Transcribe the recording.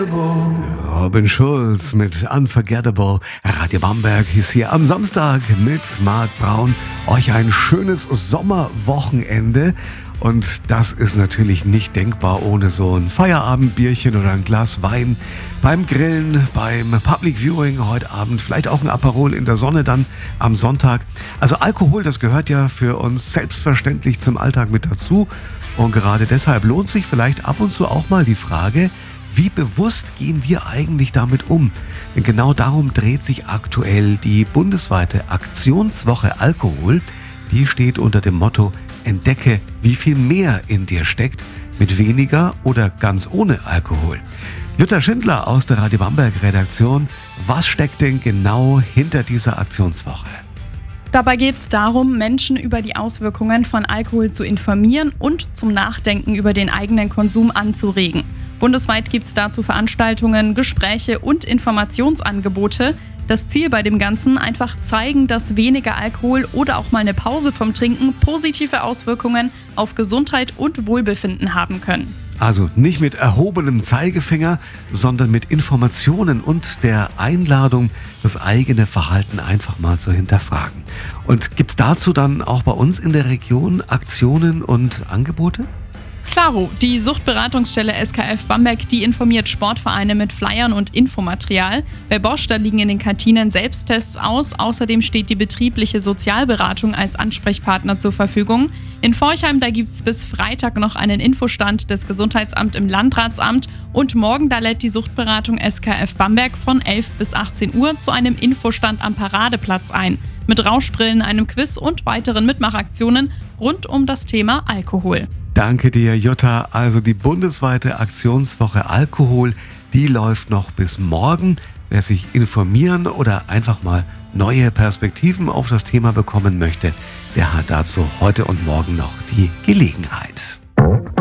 Robin Schulz mit Unforgettable. Radio Bamberg ist hier am Samstag mit Marc Braun. Euch ein schönes Sommerwochenende. Und das ist natürlich nicht denkbar ohne so ein Feierabendbierchen oder ein Glas Wein beim Grillen, beim Public Viewing heute Abend, vielleicht auch ein Aperol in der Sonne dann am Sonntag. Also Alkohol, das gehört ja für uns selbstverständlich zum Alltag mit dazu. Und gerade deshalb lohnt sich vielleicht ab und zu auch mal die Frage, wie bewusst gehen wir eigentlich damit um? Denn genau darum dreht sich aktuell die bundesweite Aktionswoche Alkohol. Die steht unter dem Motto: Entdecke, wie viel mehr in dir steckt, mit weniger oder ganz ohne Alkohol. Jutta Schindler aus der Radio Bamberg Redaktion. Was steckt denn genau hinter dieser Aktionswoche? Dabei geht es darum, Menschen über die Auswirkungen von Alkohol zu informieren und zum Nachdenken über den eigenen Konsum anzuregen. Bundesweit gibt es dazu Veranstaltungen, Gespräche und Informationsangebote. Das Ziel bei dem Ganzen: einfach zeigen, dass weniger Alkohol oder auch mal eine Pause vom Trinken positive Auswirkungen auf Gesundheit und Wohlbefinden haben können. Also nicht mit erhobenem Zeigefinger, sondern mit Informationen und der Einladung, das eigene Verhalten einfach mal zu hinterfragen. Und gibt es dazu dann auch bei uns in der Region Aktionen und Angebote? Klaro, die Suchtberatungsstelle SKF Bamberg, die informiert Sportvereine mit Flyern und Infomaterial. Bei Bosch, da liegen in den Kantinen Selbsttests aus. Außerdem steht die betriebliche Sozialberatung als Ansprechpartner zur Verfügung. In Forchheim, da gibt es bis Freitag noch einen Infostand des Gesundheitsamts im Landratsamt. Und morgen, da lädt die Suchtberatung SKF Bamberg von 11 bis 18 Uhr zu einem Infostand am Paradeplatz ein. Mit Rauschbrillen, einem Quiz und weiteren Mitmachaktionen rund um das Thema Alkohol. Danke dir, Jutta. Also die bundesweite Aktionswoche Alkohol, die läuft noch bis morgen. Wer sich informieren oder einfach mal neue Perspektiven auf das Thema bekommen möchte, der hat dazu heute und morgen noch die Gelegenheit.